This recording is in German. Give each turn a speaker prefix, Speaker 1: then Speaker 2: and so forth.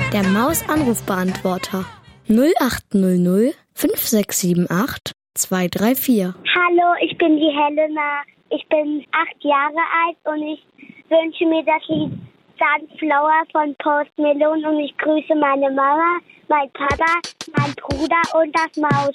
Speaker 1: Der Maus-Anrufbeantworter 0800 5678 234.
Speaker 2: Hallo, ich bin die Helena. Ich bin 8 Jahre alt und ich wünsche mir das Lied Sunflower von Post Malone und ich grüße meine Mama, mein Papa, mein Bruder und das Maus.